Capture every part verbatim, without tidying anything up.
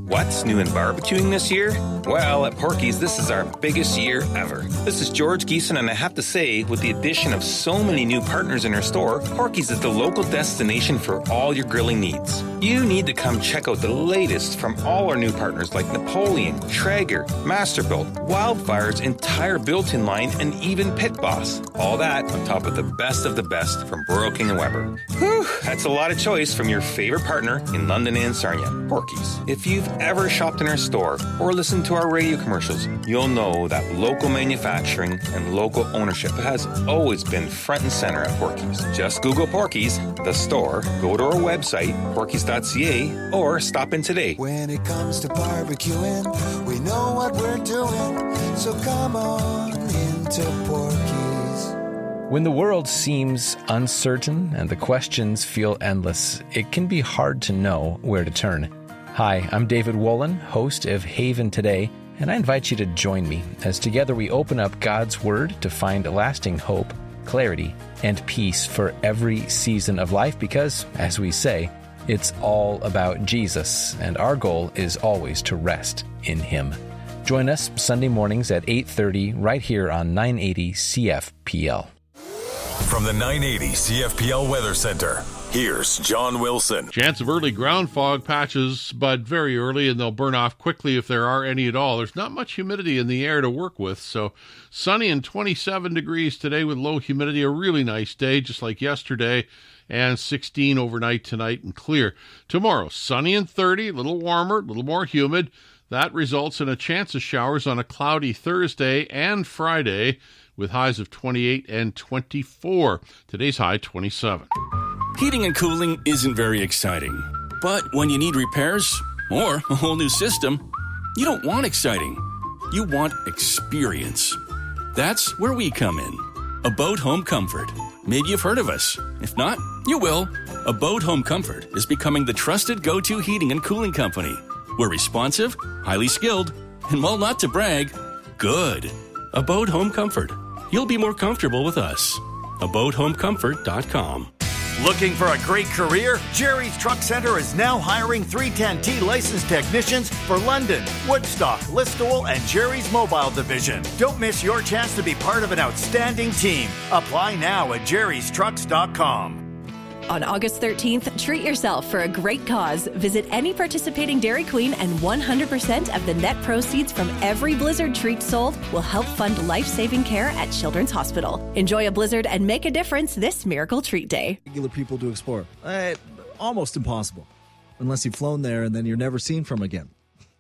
What's new in barbecuing this year? Well, at Porky's, this is our biggest year ever. This is George Geeson, and I have to say, with the addition of so many new partners in our store, Porky's is the local destination for all your grilling needs. You need to come check out the latest from all our new partners like Napoleon, Traeger, Masterbuilt, Wildfire's entire built-in line, and even Pit Boss. All that on top of the best of the best from Royal King and Weber. Whew, that's a lot of choice from your favorite partner in London and Sarnia, Porky's. If you've ever shopped in our store or listened to our radio commercials, you'll know that local manufacturing and local ownership has always been front and center at Porky's. Just Google Porky's, the store, go to our website, porkys dot c a, or stop in today. When it comes to barbecuing, we know what we're doing, so come on into Porky's. When the world seems uncertain and the questions feel endless, it can be hard to know where to turn. Hi, I'm David Wolin, host of Haven Today, and I invite you to join me as together we open up God's Word to find lasting hope, clarity, and peace for every season of life because, as we say, it's all about Jesus, and our goal is always to rest in Him. Join us Sunday mornings at eight thirty right here on nine eighty C F P L. From the nine eighty C F P L Weather Center, here's John Wilson. Chance of early ground fog patches, but very early, and they'll burn off quickly if there are any at all. There's not much humidity in the air to work with, so sunny and twenty-seven degrees today with low humidity. A really nice day, just like yesterday, and sixteen overnight tonight and clear. Tomorrow, sunny and thirty, a little warmer, a little more humid. That results in a chance of showers on a cloudy Thursday and Friday, with highs of twenty-eight and twenty-four. Today's high, twenty-seven. Heating and cooling isn't very exciting. But when you need repairs or a whole new system, you don't want exciting. You want experience. That's where we come in. Abode Home Comfort. Maybe you've heard of us. If not, you will. Abode Home Comfort is becoming the trusted go-to heating and cooling company. We're responsive, highly skilled, and while not to brag, good. Abode Home Comfort. You'll be more comfortable with us. abode home comfort dot com. Looking for a great career? Jerry's Truck Center is now hiring three ten T licensed technicians for London, Woodstock, Listowel, and Jerry's Mobile Division. Don't miss your chance to be part of an outstanding team. Apply now at jerrys trucks dot com. On August thirteenth, treat yourself for a great cause. Visit any participating Dairy Queen and one hundred percent of the net proceeds from every Blizzard treat sold will help fund life-saving care at Children's Hospital. Enjoy a Blizzard and make a difference this Miracle Treat Day. Regular people to explore. Uh, almost impossible. Unless you've flown there and then you're never seen from again.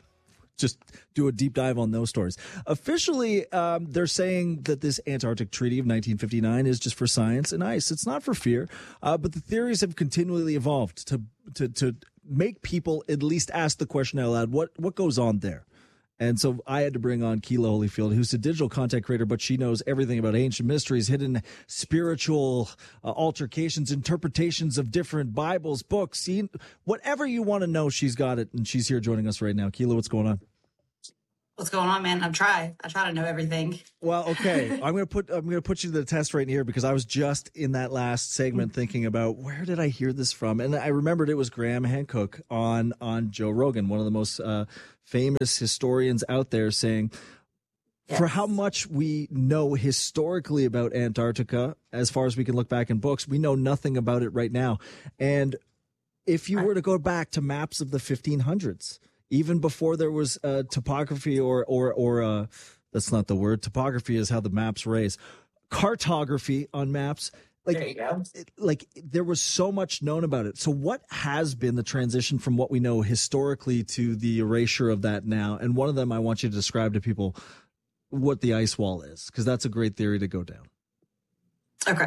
Just do a deep dive on those stories. Officially, um, they're saying that this Antarctic Treaty of nineteen fifty-nine is just for science and ice. It's not for fear, uh, but the theories have continually evolved to to to make people at least ask the question out loud: what what goes on there? And so I had to bring on Keela Holyfield, who's a digital content creator, but she knows everything about ancient mysteries, hidden spiritual uh, altercations, interpretations of different Bibles, books, whatever you want to know, she's got it. And she's here joining us right now. Keela, what's going on? What's going on, man? I'm try. I try to know everything. Well, okay. I'm gonna put I'm gonna put you to the test right here because I was just in that last segment thinking about where did I hear this from, and I remembered it was Graham Hancock on on Joe Rogan, one of the most uh, famous historians out there, saying yes. For how much we know historically about Antarctica, as far as we can look back in books, we know nothing about it right now. And if you were to go back to maps of the fifteen hundreds. Even before there was uh, topography or, or, or uh, that's not the word. Topography is how the maps raise. Cartography on maps. Like, there you go. It, like there was so much known about it. So what has been the transition from what we know historically to the erasure of that now? And one of them, I want you to describe to people what the ice wall is, because that's a great theory to go down. Okay.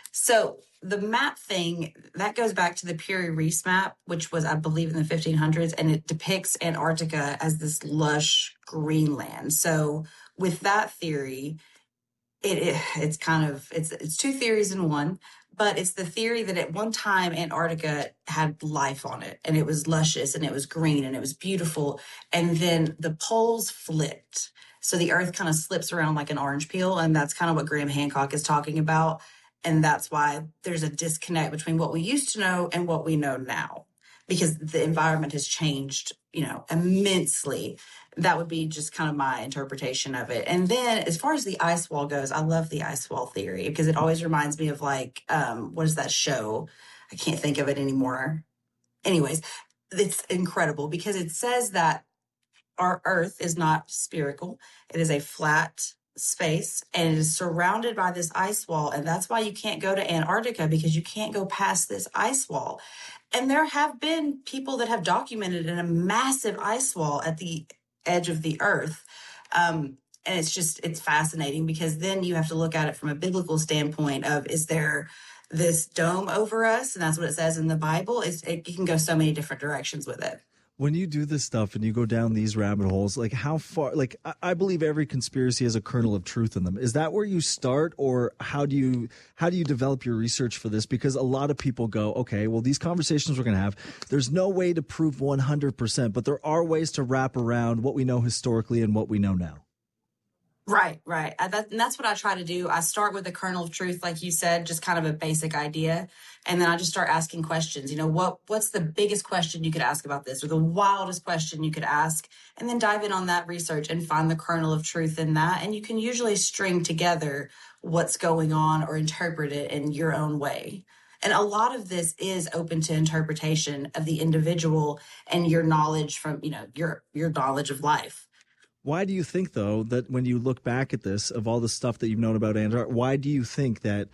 So the map thing, that goes back to the Piri-Reis map, which was, I believe, in the fifteen hundreds, and it depicts Antarctica as this lush Greenland. So with that theory, it, it it's kind of, it's it's two theories in one, but it's the theory that at one time Antarctica had life on it, and it was luscious, and it was green, and it was beautiful, and then the poles flipped. So the Earth kind of slips around like an orange peel, and that's kind of what Graham Hancock is talking about. And that's why there's a disconnect between what we used to know and what we know now. because the environment has changed, you know, immensely. That would be just kind of my interpretation of it. And then as far as the ice wall goes, I love the ice wall theory because it always reminds me of like, um, what is that show? I can't think of it anymore. Anyways, it's incredible because it says that our Earth is not spherical. It is a flat space and it is surrounded by this ice wall. And that's why you can't go to Antarctica because you can't go past this ice wall. And there have been people that have documented in a massive ice wall at the edge of the Earth. Um, and it's just, it's fascinating because then you have to look at it from a biblical standpoint of, is there this dome over us? And that's what it says in the Bible. It's, it, you can go so many different directions with it. When you do this stuff and you go down these rabbit holes, like how far, like I, I believe every conspiracy has a kernel of truth in them. Is that where you start, or how do you, how do you develop your research for this? Because a lot of people go, okay, well, these conversations we're going to have, there's no way to prove one hundred percent, but there are ways to wrap around what we know historically and what we know now. Right, right. I, that, and that's what I try to do. I start with the kernel of truth, like you said, just kind of a basic idea. And then I just start asking questions. You know, what what's the biggest question you could ask about this, or the wildest question you could ask? And then dive in on that research and find the kernel of truth in that. And you can usually string together what's going on or interpret it in your own way. And a lot of this is open to interpretation of the individual and your knowledge from, you know, your your knowledge of life. Why do you think, though, that when you look back at this, of all the stuff that you've known about Antarctica, why do you think that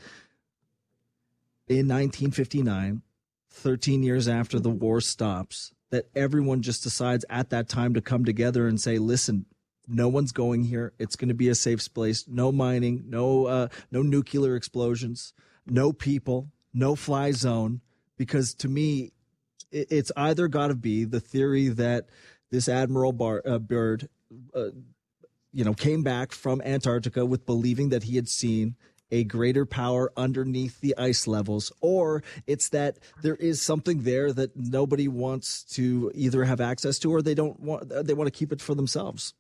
in nineteen fifty-nine, thirteen years after the war stops, that everyone just decides at that time to come together and say, listen, no one's going here. It's going to be a safe place. No mining, no, uh, no nuclear explosions, no people, no fly zone. Because to me, it's either got to be the theory that this Admiral Bar- uh, Byrd Uh, you know, came back from Antarctica with believing that he had seen a greater power underneath the ice levels, or it's that there is something there that nobody wants to either have access to, or they don't want, they want to keep it for themselves.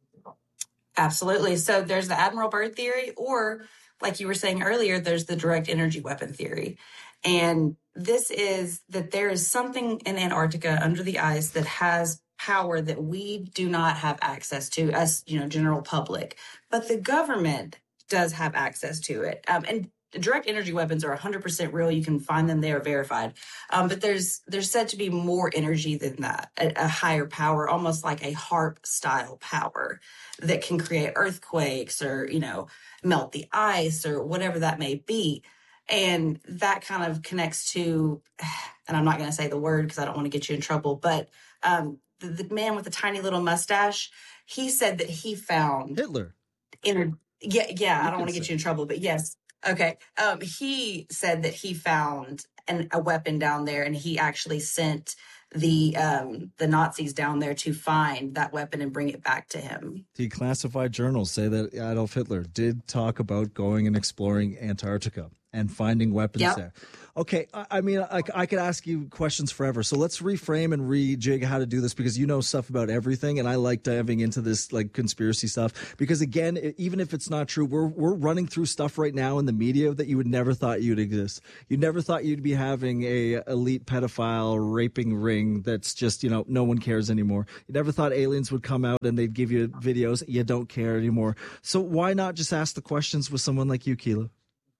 Absolutely. So there's the Admiral Byrd theory, or like you were saying earlier, there's the direct energy weapon theory. And this is that there is something in Antarctica under the ice that has power that we do not have access to as, you know, general public, but the government does have access to it. Um, and direct energy weapons are one hundred percent real. You can find them. They are verified. Um, but there's, there's said to be more energy than that, a, a higher power, almost like a HAARP style power that can create earthquakes or, you know, melt the ice or whatever that may be. And that kind of connects to, and I'm not going to say the word because I don't want to get you in trouble, but, um, The, the man with the tiny little mustache, he said that he found Hitler. Inner, yeah, yeah. You I don't want to can get say. you in trouble, but yes, okay. Um, he said that he found an, a weapon down there, and he actually sent the um the Nazis down there to find that weapon and bring it back to him. Declassified journals say that Adolf Hitler did talk about going and exploring Antarctica and finding weapons Yep. there. Okay, I, I mean, I, I could ask you questions forever. So let's reframe and rejig how to do this, because you know stuff about everything, and I like diving into this like conspiracy stuff. Because again, it, even if it's not true, we're we're running through stuff right now in the media that you would never thought you'd exist. You never thought you'd be having a elite pedophile raping ring that's just, you know, no one cares anymore. You never thought aliens would come out and they'd give you videos. You don't care anymore. So why not just ask the questions with someone like you, Keela?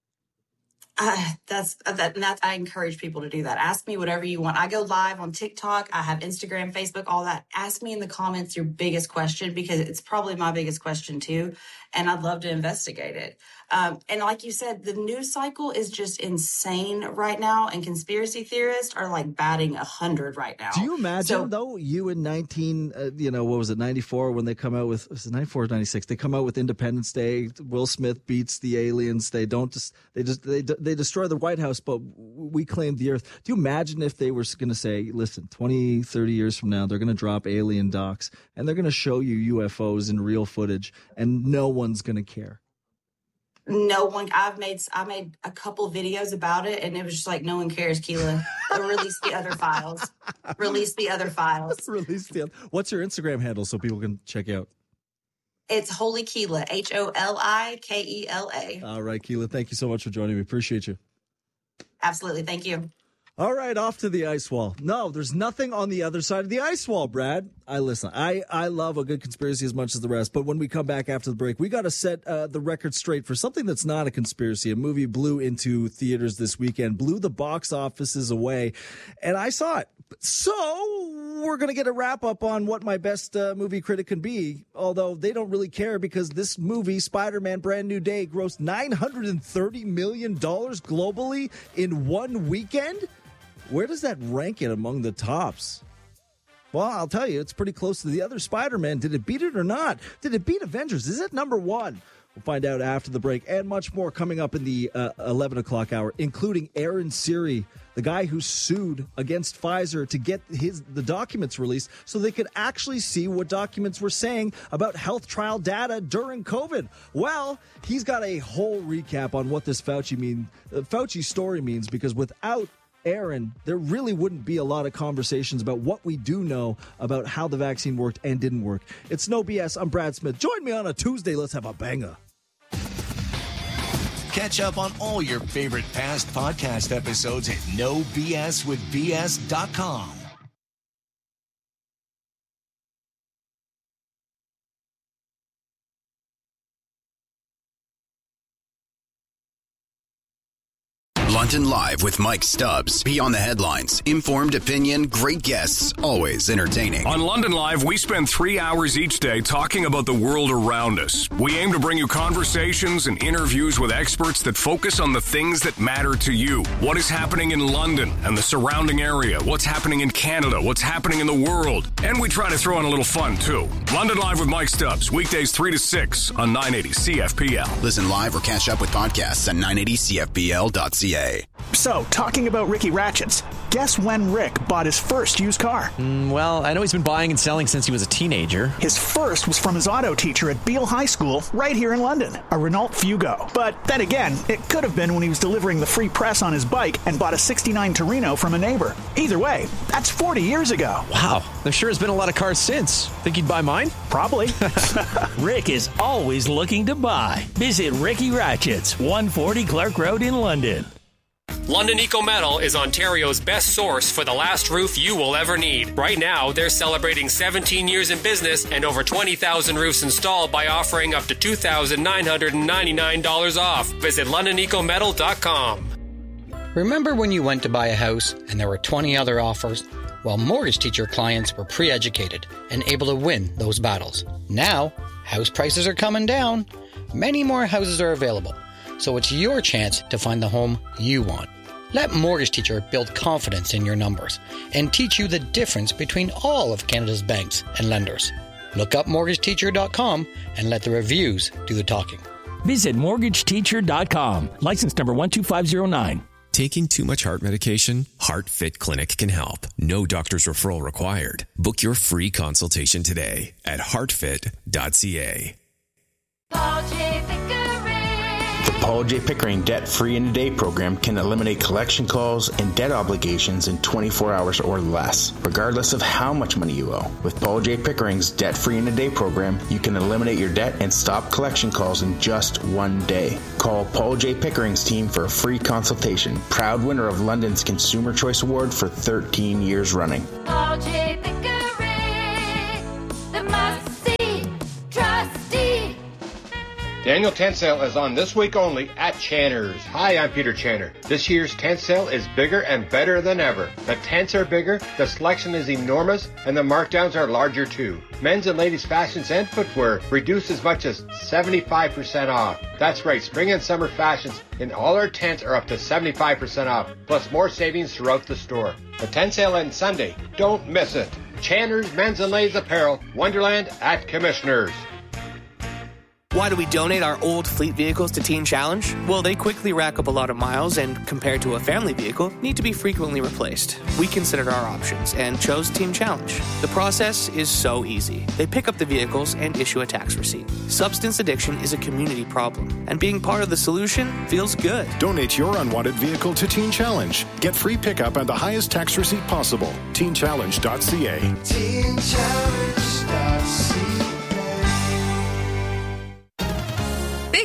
Uh, that's that. And that's, I encourage people to do that. Ask me whatever you want. I go live on TikTok. I have Instagram, Facebook, all that. Ask me in the comments your biggest question, because it's probably my biggest question too, and I'd love to investigate it. Um, and like you said, the news cycle is just insane right now, and conspiracy theorists are like batting a hundred right now. Do you imagine So- though, you in nineteen, uh, you know, what was it, ninety-four, when they come out with, was it ninety-four or ninety-six? They come out with Independence Day. Will Smith beats the aliens. They don't just, they just, they they destroy the White House, but we claim the Earth. Do you imagine if they were going to say, listen, twenty, thirty years from now, they're going to drop alien docs and they're going to show you U F Os in real footage, and no one's going to care? No one. I've made I made a couple videos about it, and it was just like, no one cares, Keela. Release the other files. Release the other files. Release the. What's your Instagram handle so people can check out? It's Holy Keela, H O L I K E L A. All right, Keela, thank you so much for joining me. Appreciate you. Absolutely. Thank you. All right, off to the ice wall. No, there's nothing on the other side of the ice wall, Brad. I listen. I, I love a good conspiracy as much as the rest, but when we come back after the break, we got to set uh, the record straight for something that's not a conspiracy. A movie blew into theaters this weekend, blew the box offices away, and I saw it. So we're going to get a wrap up on what my best uh, movie critic can be, although they don't really care because this movie, Spider-Man Brand New Day, grossed nine hundred thirty million dollars globally in one weekend. Where does that rank it among the tops? Well, I'll tell you, it's pretty close to the other Spider-Man. Did it beat it or not? Did it beat Avengers? Is it number one? We'll find out after the break, and much more coming up in the uh, eleven o'clock hour, including Aaron Siri, the guy who sued against Pfizer to get his the documents released so they could actually see what documents were saying about health trial data during COVID. Well, he's got a whole recap on what this Fauci mean, uh, Fauci story means, because without Aaron, there really wouldn't be a lot of conversations about what we do know about how the vaccine worked and didn't work. It's No B S. I'm Brad Smith. Join me on a Tuesday. Let's have a banger. Catch up on all your favorite past podcast episodes at no b s with b s dot com. London Live with Mike Stubbs. Beyond the headlines. Informed opinion, great guests, always entertaining. On London Live, we spend three hours each day talking about the world around us. We aim to bring you conversations and interviews with experts that focus on the things that matter to you. What is happening in London and the surrounding area? What's happening in Canada? What's happening in the world? And we try to throw in a little fun, too. London Live with Mike Stubbs. Weekdays three to six on nine eighty C F P L. Listen live or catch up with podcasts at nine eighty C F P L dot C A. So, talking about Ricky Ratchets, guess when Rick bought his first used car? Mm, well, I know he's been buying and selling since he was a teenager. His first was from his auto teacher at Beale High School, right here in London, a Renault Fugo. But then again, it could have been when he was delivering the free press on his bike and bought a sixty-nine Torino from a neighbor. Either way, that's forty years ago. Wow, there sure has been a lot of cars since. Think he'd buy mine? Probably. Rick is always looking to buy. Visit Ricky Ratchets, one forty Clark Road in London. London Eco Metal is Ontario's best source for the last roof you will ever need. Right now, they're celebrating seventeen years in business and over twenty thousand roofs installed by offering up to two thousand nine hundred ninety-nine dollars off. Visit london eco metal dot com. Remember when you went to buy a house and there were twenty other offers? Well, Mortgage Teacher clients were pre-educated and able to win those battles. Now, house prices are coming down. Many more houses are available. So it's your chance to find the home you want. Let Mortgage Teacher build confidence in your numbers and teach you the difference between all of Canada's banks and lenders. Look up mortgage teacher dot com and let the reviews do the talking. Visit mortgage teacher dot com. License number one two five zero nine. Taking too much heart medication? HeartFit Clinic can help. No doctor's referral required. Book your free consultation today at heart fit dot c a. The Paul J. Pickering Debt-Free in a Day program can eliminate collection calls and debt obligations in twenty-four hours or less, regardless of how much money you owe. With Paul J. Pickering's Debt-Free in a Day program, you can eliminate your debt and stop collection calls in just one day. Call Paul J. Pickering's team for a free consultation. Proud winner of London's Consumer Choice Award for thirteen years running. Paul J. Pickering, the must-see trustee. The annual tent sale is on this week only at Channer's. Hi, I'm Peter Channer. This year's tent sale is bigger and better than ever. The tents are bigger, the selection is enormous, and the markdowns are larger too. Men's and ladies' fashions and footwear reduced as much as seventy-five percent off. That's right, spring and summer fashions in all our tents are up to seventy-five percent off, plus more savings throughout the store. The tent sale ends Sunday. Don't miss it. Channer's Men's and Ladies Apparel, Wonderland at Commissioners. Why do we donate our old fleet vehicles to Teen Challenge? Well, they quickly rack up a lot of miles and, compared to a family vehicle, need to be frequently replaced. We considered our options and chose Teen Challenge. The process is so easy. They pick up the vehicles and issue a tax receipt. Substance addiction is a community problem, and being part of the solution feels good. Donate your unwanted vehicle to Teen Challenge. Get free pickup and the highest tax receipt possible. teen challenge dot c a. teen challenge dot c a. Big news!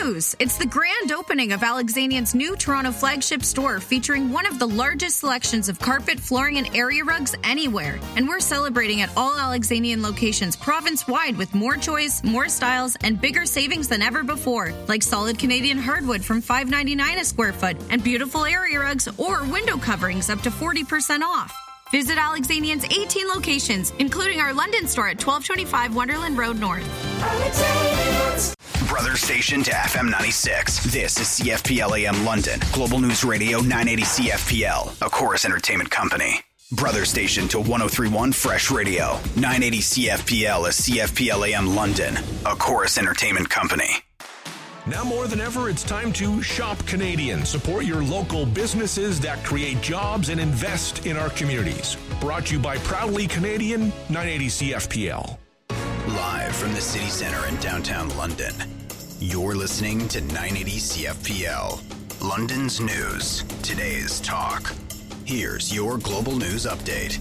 news. It's the grand opening of Alexanian's new Toronto flagship store featuring one of the largest selections of carpet, flooring, and area rugs anywhere. And we're celebrating at all Alexanian locations province-wide with more choice, more styles, and bigger savings than ever before, like solid Canadian hardwood from five dollars and ninety-nine cents a square foot and beautiful area rugs or window coverings up to forty percent off. Visit Alexanian's eighteen locations, including our London store at twelve twenty-five Wonderland Road North. Brother station to F M ninety-six. This is C F P L A M London. Global News Radio nine eighty C F P L, a Chorus Entertainment company. Brother station to one oh three point one Fresh Radio. nine eighty C F P L is C F P L A M London, a Chorus Entertainment company. Now more than ever, it's time to shop Canadian. Support your local businesses that create jobs and invest in our communities. Brought to you by Proudly Canadian, nine eighty C F P L. Live from the city center in downtown London, you're listening to nine eighty C F P L. London's news, today's talk. Here's your global news update.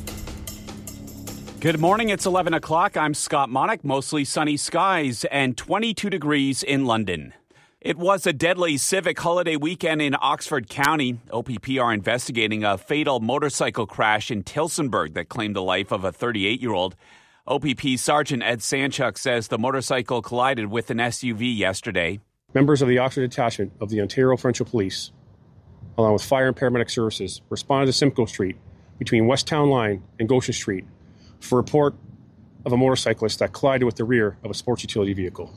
Good morning. It's eleven o'clock. I'm Scott Monick. Mostly sunny skies and twenty-two degrees in London. It was a deadly civic holiday weekend in Oxford County. O P P are investigating a fatal motorcycle crash in Tillsonburg that claimed the life of a thirty-eight-year-old. O P P Sergeant Ed Sanchuk says the motorcycle collided with an S U V yesterday. Members of the Oxford Detachment of the Ontario Provincial Police, along with fire and paramedic services, responded to Simcoe Street between West Town Line and Goshen Street for a report of a motorcyclist that collided with the rear of a sports utility vehicle.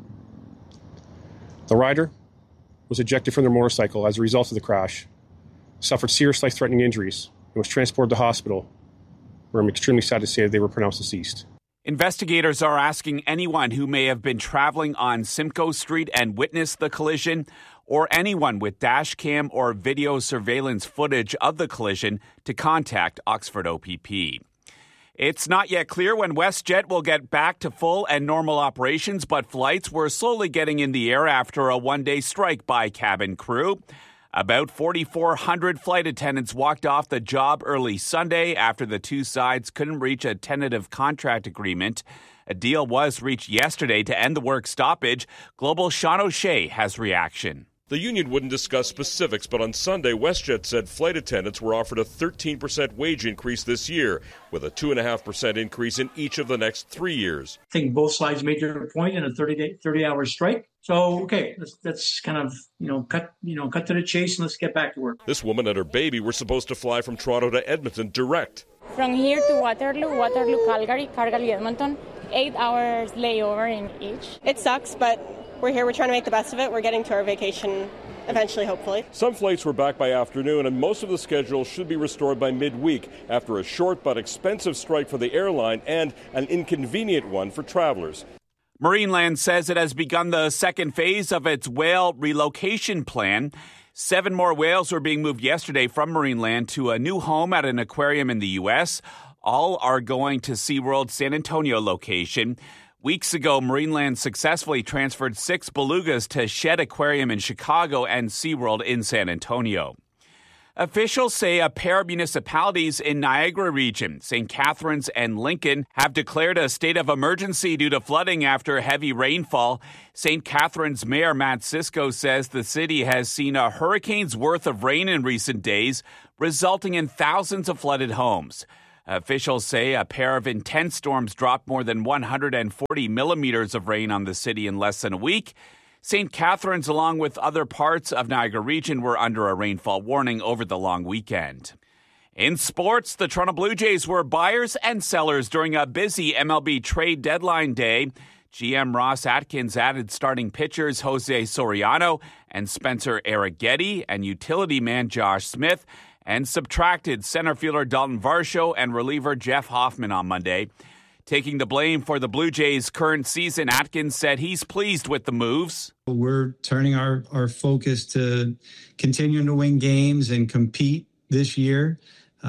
The rider was ejected from their motorcycle as a result of the crash, suffered serious life-threatening injuries, and was transported to hospital, where I'm extremely sad to say that they were pronounced deceased. Investigators are asking anyone who may have been traveling on Simcoe Street and witnessed the collision, or anyone with dash cam or video surveillance footage of the collision, to contact Oxford O P P. It's not yet clear when WestJet will get back to full and normal operations, but flights were slowly getting in the air after a one-day strike by cabin crew. About forty-four hundred flight attendants walked off the job early Sunday after the two sides couldn't reach a tentative contract agreement. A deal was reached yesterday to end the work stoppage. Global Sean O'Shea has reaction. The union wouldn't discuss specifics, but on Sunday, WestJet said flight attendants were offered a thirteen percent wage increase this year, with a two point five percent increase in each of the next three years. I think both sides made their point in a thirty-hour strike. So, okay, let's, let's kind of, you know, cut, you know, cut to the chase and let's get back to work. This woman and her baby were supposed to fly from Toronto to Edmonton direct. From here to Waterloo, Waterloo, Calgary, Calgary, Edmonton, eight hours layover in each. It sucks, but we're here. We're trying to make the best of it. We're getting to our vacation eventually, hopefully. Some flights were back by afternoon, and most of the schedule should be restored by midweek after a short but expensive strike for the airline and an inconvenient one for travelers. Marineland says it has begun the second phase of its whale relocation plan. Seven more whales were being moved yesterday from Marineland to a new home at an aquarium in the U S. All are going to SeaWorld's San Antonio location. Weeks ago, Marineland successfully transferred six belugas to Shed Aquarium in Chicago and SeaWorld in San Antonio. Officials say a pair of municipalities in Niagara region, Saint Catharines and Lincoln, have declared a state of emergency due to flooding after heavy rainfall. Saint Catharines Mayor Matt Cisco says the city has seen a hurricane's worth of rain in recent days, resulting in thousands of flooded homes. Officials say a pair of intense storms dropped more than one hundred forty millimeters of rain on the city in less than a week. Saint Catharines, along with other parts of Niagara region, were under a rainfall warning over the long weekend. In sports, the Toronto Blue Jays were buyers and sellers during a busy M L B trade deadline day. G M Ross Atkins added starting pitchers Jose Soriano and Spencer Arrighetti and utility man Josh Smith, and subtracted center fielder Dalton Varsho and reliever Jeff Hoffman on Monday. Taking the blame for the Blue Jays' current season, Atkins said he's pleased with the moves. We're turning our, our focus to continuing to win games and compete this year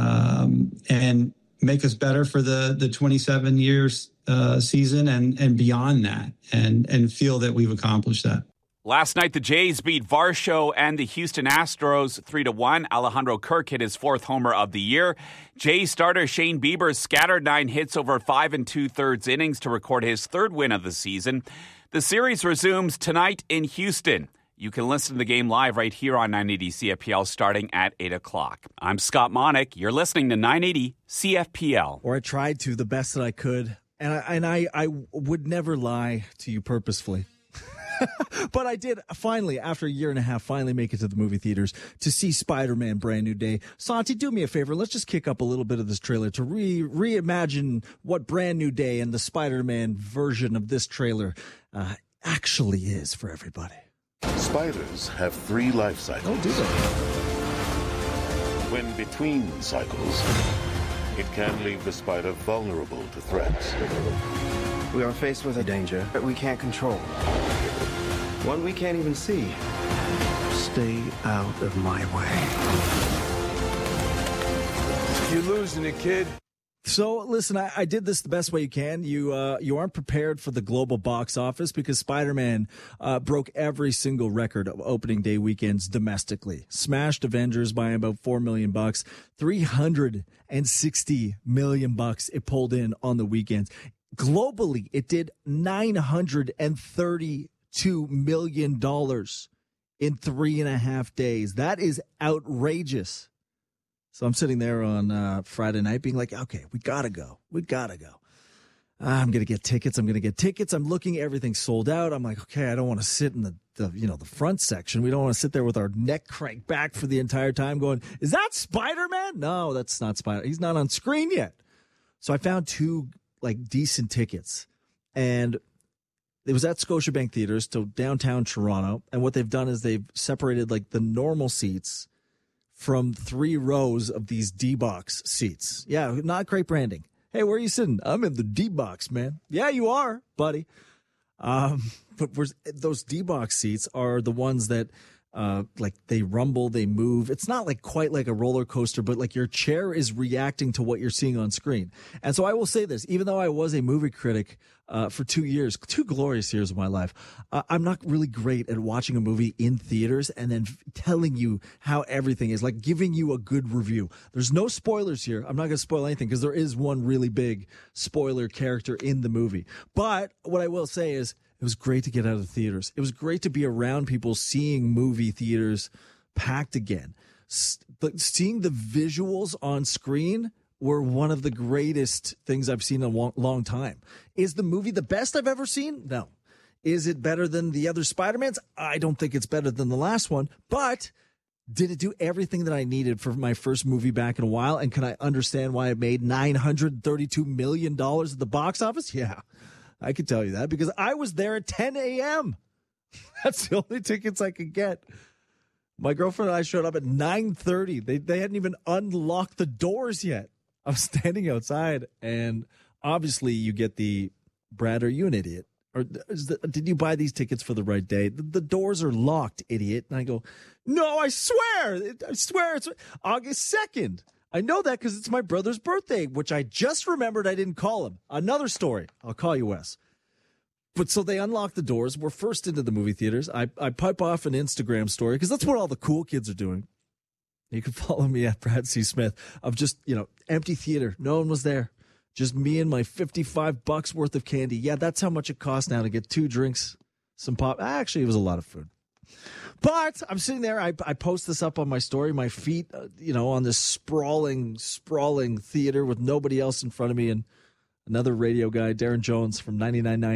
um, and make us better for the, the twenty-seven years uh, season and, and beyond that, and, and feel that we've accomplished that. Last night, the Jays beat Varsho and the Houston Astros three to one. Alejandro Kirk hit his fourth homer of the year. Jays starter Shane Bieber scattered nine hits over five and two-thirds innings to record his third win of the season. The series resumes tonight in Houston. You can listen to the game live right here on nine eighty C F P L starting at eight o'clock. I'm Scott Monick. You're listening to nine eighty C F P L. Or I tried to the best that I could, and I, and I, I would never lie to you purposefully. But I did finally, after a year and a half, finally make it to the movie theaters to see Spider-Man Brand New Day. Santi, do me a favor. Let's just kick up a little bit of this trailer to re reimagine what Brand New Day and the Spider-Man version of this trailer uh, actually is for everybody. Spiders have three life cycles. Oh, do they? When between cycles, it can leave the spider vulnerable to threats. We are faced with a danger that we can't control. One we can't even see. Stay out of my way. You're losing it, kid. So, listen, I, I did this the best way you can. You uh, you aren't prepared for the global box office because Spider-Man uh, broke every single record of opening day weekends domestically. Smashed Avengers by about four million bucks. three hundred sixty million bucks it pulled in on the weekends. Globally, it did nine hundred thirty-two million dollars in three and a half days. That is outrageous. So I'm sitting there on uh, Friday night being like, okay, we got to go. We got to go. I'm going to get tickets. I'm going to get tickets. I'm looking, everything's sold out. I'm like, okay, I don't want to sit in the, the, you know, the front section. We don't want to sit there with our neck cranked back for the entire time going, is that Spider-Man? No, that's not Spider. He's not on screen yet. So I found two like decent tickets, and it was at Scotiabank Theaters to downtown Toronto. And what they've done is they've separated like the normal seats from three rows of these D-box seats. Yeah, not great branding. Hey, where are you sitting? I'm in the D-box, man. Yeah, you are, buddy. Um, but we're, those D-box seats are the ones that Uh, like they rumble, they move. It's not like quite like a roller coaster, but like your chair is reacting to what you're seeing on screen. And so I will say this, even though I was a movie critic uh, for two years, two glorious years of my life, uh, I'm not really great at watching a movie in theaters and then f- telling you how everything is, like giving you a good review. There's no spoilers here. I'm not going to spoil anything because there is one really big spoiler character in the movie. But what I will say is, it was great to get out of the theaters. It was great to be around people seeing movie theaters packed again. But seeing the visuals on screen were one of the greatest things I've seen in a long time. Is the movie the best I've ever seen? No. Is it better than the other Spider-Mans? I don't think it's better than the last one. But did it do everything that I needed for my first movie back in a while? And can I understand why it made nine hundred thirty-two million dollars at the box office? Yeah. I can tell you that because I was there at ten a.m. That's the only tickets I could get. My girlfriend and I showed up at nine thirty. They they hadn't even unlocked the doors yet. I was standing outside, and obviously you get the, Brad, are you an idiot? Or is the, did you buy these tickets for the right day? The, the doors are locked, idiot. And I go, no, I swear. I swear it's August second. I know that because it's my brother's birthday, which I just remembered I didn't call him. Another story. I'll call you, Wes. But so they unlock the doors. We're first into the movie theaters. I, I pipe off an Instagram story because that's what all the cool kids are doing. You can follow me at Brad C. Smith of just, you know, empty theater. No one was there. Just me and my fifty-five bucks worth of candy. Yeah, that's how much it costs now to get two drinks, some pop. Actually, it was a lot of food. But I'm sitting there. I, I post this up on my story. My feet, uh, you know, on this sprawling, sprawling theater with nobody else in front of me, and another radio guy, Darren Jones from ninety-nine point nine